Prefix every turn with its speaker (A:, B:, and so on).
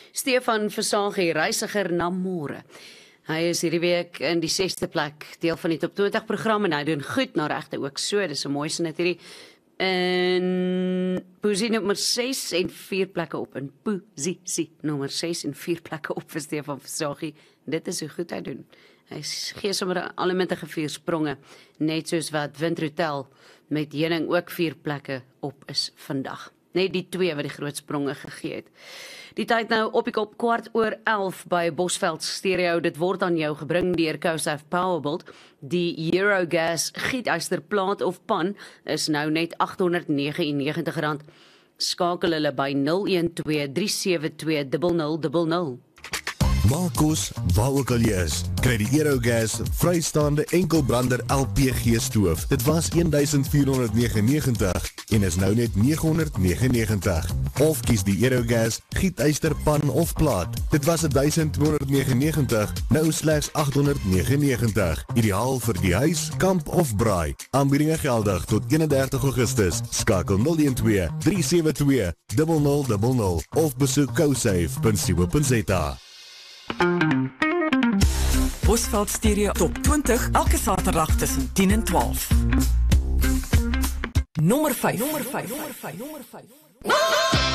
A: Stefan Versaagie, reisiger na môre. Hy is hierdie week in die 6de plek, deel van die Top 20 program en hy doen goed na regte ook so, dis 'n mooi sin net hierdie. En posisie nommer 6 en 4 plekke op, in posisie nommer 6 en 4 plekke op vir Stefan Versaagie. Dit is hoe goed hy doen. Hy gee sommer allemintige 4 spronge, net soos wat Windhotel met Hening ook 4 plekke op is vandag. Net die 2 wat die groot spronge gegee het. Die tyd nou op die kop 11:15 by Bosveld Stereo. Dit word aan jou gebring deur Kosaf Powerbolt. Die Eurogas gietysterplaat of pan is nou net R899. Skakel hulle by 012 372 0000.
B: Maak kos waar ook al jy is. Kry die Eurogas vrystaande enkelbrander LPG stoof. Dit was R1499 en is nou net R999. Of kies die Eurogas gietyster pan of plaat. Dit was R1299, nou slegs R899. Ideaal vir die huis, kamp of braai. Aanbiedinge geldig tot 31 Augustus. Skakel 012 372 0000 of besoek cosafe.co.za.
C: Bosveld Stereo Top 20 elke Saterdag tussen 10 en 12. Nommer 5.